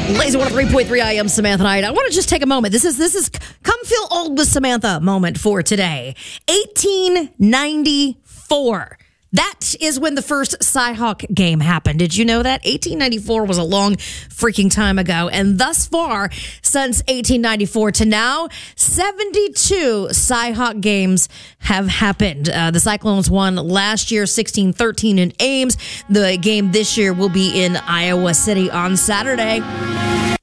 Lazy 103.3, I am Samantha Knight. I want to just take a moment. This is come feel old with Samantha moment for today. 1894. That is when the first Cy-Hawk game happened. Did you know that? 1894 was a long freaking time ago. And thus far, since 1894 to now, 72 Cy-Hawk games have happened. The Cyclones won last year, 16-13 in Ames. The game this year will be in Iowa City on Saturday.